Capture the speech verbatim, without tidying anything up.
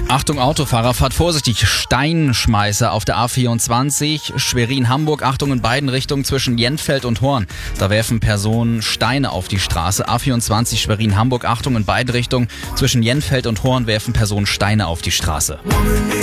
Achtung Autofahrer, fahrt vorsichtig, Steinschmeißer auf der A vierundzwanzig, Schwerin-Hamburg, Achtung in beiden Richtungen zwischen Jentfeld und Horn. Da werfen Personen Steine auf die Straße. A vierundzwanzig, Schwerin-Hamburg, Achtung in beiden Richtungen zwischen Jentfeld und Horn werfen Personen Steine auf die Straße.